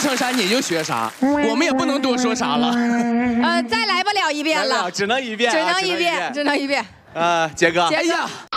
成啥你就学啥，我们也不能多说啥了。 再来不了一遍了， 只能一遍， 只能一遍。 杰哥， 哎呀。